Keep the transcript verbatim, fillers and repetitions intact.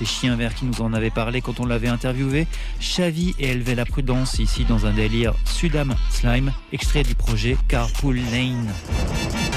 ces chiens verts qui nous en avaient parlé quand on l'avait interviewé. Xavi et élevait la prudence ici dans un délire Sudam Slime, extrait du projet Carpool Lane.